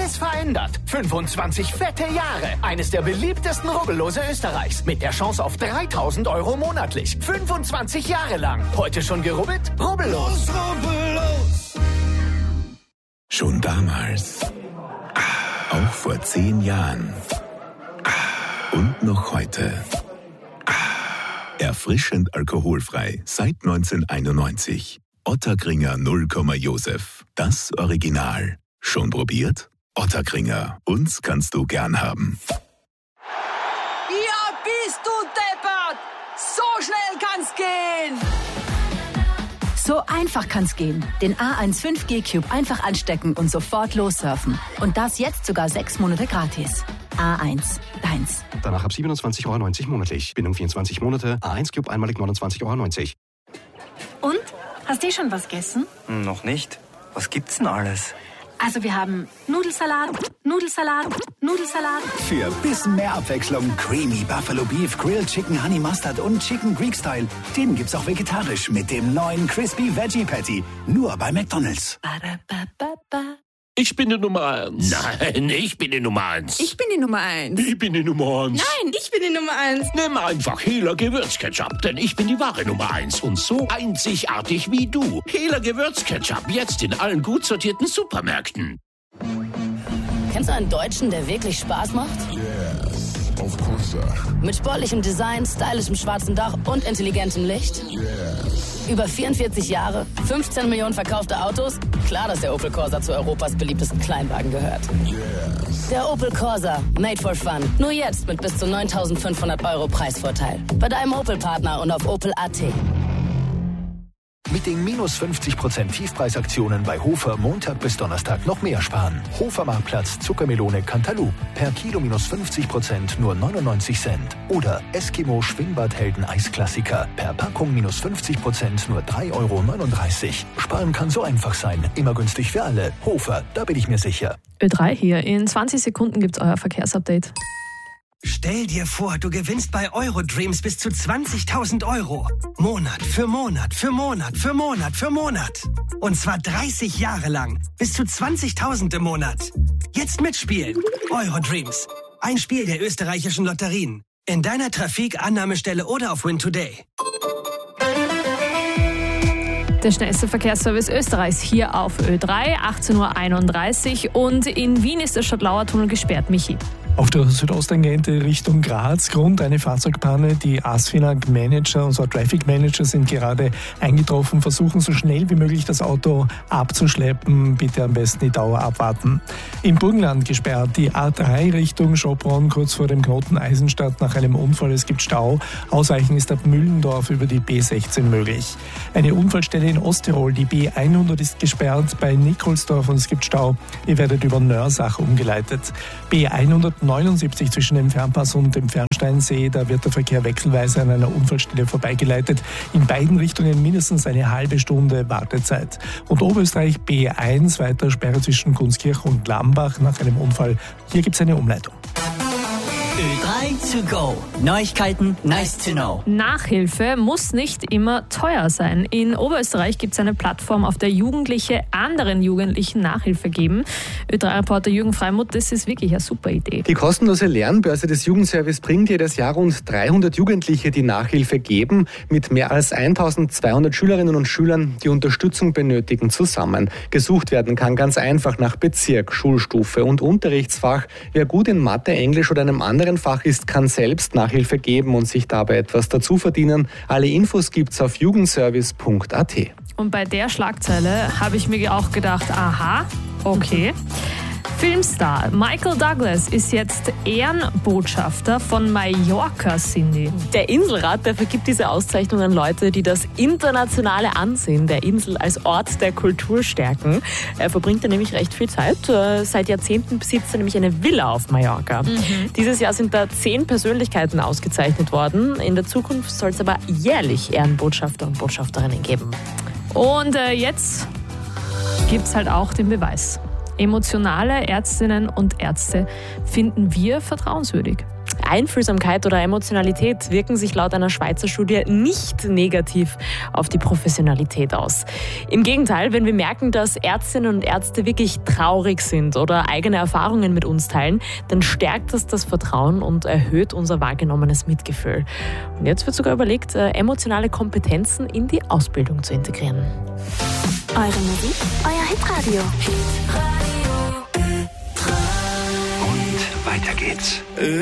alles verändert. 25 fette Jahre. Eines der beliebtesten Rubbellose Österreichs. Mit der Chance auf 3.000 € monatlich. 25 Jahre lang. Heute schon gerubbelt? Rubbellos. Rubbellos. Schon damals. Auch vor 10 Jahren. Und noch heute. Erfrischend alkoholfrei seit 1991. Ottakringer 0, Josef. Das Original. Schon probiert? Ottakringer. Uns kannst du gern haben. Ja, bist du deppert! So schnell kann's gehen! So einfach kann's gehen. Den A1 5G Cube einfach anstecken und sofort lossurfen. Und das jetzt sogar 6 Monate gratis. A1, deins. Danach ab 27,90 € monatlich. Bindung 24 Monate. A1 Cube einmalig 29,90 €. Und? Hast du schon was gegessen? Noch nicht. Was gibt's denn alles? Also wir haben Nudelsalat, Nudelsalat, Nudelsalat. Für ein bisschen mehr Abwechslung Creamy Buffalo Beef, Grilled Chicken Honey Mustard und Chicken Greek Style. Den gibt's auch vegetarisch mit dem neuen Crispy Veggie Patty. Nur bei McDonald's. Ich bin die Nummer 1. Nein, ich bin die Nummer 1. Ich bin die Nummer 1. Ich bin die Nummer 1. Nein, ich bin die Nummer 1. Nimm einfach Hehler Gewürzketchup, denn ich bin die wahre Nummer 1 und so einzigartig wie du. Hehler Gewürzketchup, jetzt in allen gut sortierten Supermärkten. Kennst du einen Deutschen, der wirklich Spaß macht? Yes, of course, sir. Mit sportlichem Design, stylischem schwarzen Dach und intelligentem Licht? Yes. Über 44 Jahre, 15 Millionen verkaufte Autos? Klar, dass der Opel Corsa zu Europas beliebtesten Kleinwagen gehört. Yes. Der Opel Corsa, made for fun. Nur jetzt mit bis zu 9.500 € Preisvorteil. Bei deinem Opel-Partner und auf Opel.at. Mit den minus 50% Tiefpreisaktionen bei Hofer Montag bis Donnerstag noch mehr sparen. Hofer Marktplatz Zuckermelone Cantaloupe. Per Kilo minus 50% nur 99 Cent. Oder Eskimo Schwimmbadhelden Eisklassiker. Per Packung minus 50% nur 3,39 €. Sparen kann so einfach sein. Immer günstig für alle. Hofer, da bin ich mir sicher. Ö3 hier. In 20 Sekunden gibt's euer Verkehrsupdate. Stell dir vor, du gewinnst bei Eurodreams bis zu 20.000 €. Monat für Monat für Monat für Monat für Monat. Und zwar 30 Jahre lang. Bis zu 20.000 im Monat. Jetzt mitspielen. Eurodreams. Ein Spiel der österreichischen Lotterien. In deiner Trafik, Annahmestelle oder auf Win Today. Der schnellste Verkehrsservice Österreichs hier auf Ö3, 18:31 Uhr. Und in Wien ist der Stadtlauer-Tunnel gesperrt. Michi. Auf der Südosttangente Richtung Graz, Grund eine Fahrzeugpanne. Die ASFINAG-Manager, also Traffic-Manager, sind gerade eingetroffen, versuchen so schnell wie möglich das Auto abzuschleppen. Bitte am besten die Dauer abwarten. Im Burgenland gesperrt die A3 Richtung Schopron, kurz vor dem Knoten Eisenstadt nach einem Unfall. Es gibt Stau. Ausweichen ist ab Müllendorf über die B16 möglich. Eine Unfallstelle in Osttirol, die B100 ist gesperrt bei Nikolsdorf und es gibt Stau. Ihr werdet über Nörsach umgeleitet. B179 zwischen dem Fernpass und dem Fernsteinsee, da wird der Verkehr wechselweise an einer Unfallstelle vorbeigeleitet. In beiden Richtungen mindestens eine halbe Stunde Wartezeit. Und Oberösterreich B1 weiter Sperre zwischen Gunskirch und Lambach nach einem Unfall. Hier gibt es eine Umleitung. Ö3 to go. Neuigkeiten, nice to know. Nachhilfe muss nicht immer teuer sein. In Oberösterreich gibt es eine Plattform, auf der Jugendliche anderen Jugendlichen Nachhilfe geben. Ö3-Reporter Jürgen Freimuth, das ist wirklich eine super Idee. Die kostenlose Lernbörse des Jugendservice bringt jedes Jahr rund 300 Jugendliche, die Nachhilfe geben, mit mehr als 1200 Schülerinnen und Schülern, die Unterstützung benötigen, zusammen. Gesucht werden kann ganz einfach nach Bezirk, Schulstufe und Unterrichtsfach. Wer gut in Mathe, Englisch oder einem anderen Fach ist, kann selbst Nachhilfe geben und sich dabei etwas dazu verdienen. Alle Infos gibt's auf jugendservice.at. Und bei der Schlagzeile habe ich mir auch gedacht, aha, okay. Filmstar Michael Douglas ist jetzt Ehrenbotschafter von Mallorca, Cindy. Der Inselrat, der vergibt diese Auszeichnung an Leute, die das internationale Ansehen der Insel als Ort der Kultur stärken. Er verbringt da nämlich recht viel Zeit. Seit Jahrzehnten besitzt er nämlich eine Villa auf Mallorca. Dieses Jahr sind da 10 Persönlichkeiten ausgezeichnet worden. In der Zukunft soll es aber jährlich Ehrenbotschafter und Botschafterinnen geben. Und jetzt gibt es halt auch den Beweis. Emotionale Ärztinnen und Ärzte finden wir vertrauenswürdig. Einfühlsamkeit oder Emotionalität wirken sich laut einer Schweizer Studie nicht negativ auf die Professionalität aus. Im Gegenteil, wenn wir merken, dass Ärztinnen und Ärzte wirklich traurig sind oder eigene Erfahrungen mit uns teilen, dann stärkt das Vertrauen und erhöht unser wahrgenommenes Mitgefühl. Und jetzt wird sogar überlegt, emotionale Kompetenzen in die Ausbildung zu integrieren. Eure Musik, euer Hitradio. Und weiter geht's.